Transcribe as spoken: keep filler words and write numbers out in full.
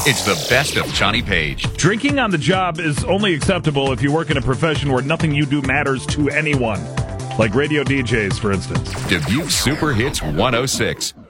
It's the best of Johnny Page. Drinking on the job is only acceptable if you work in a profession where nothing you do matters to anyone. Like radio D Js, for instance. Dubuque Super Hits one oh six.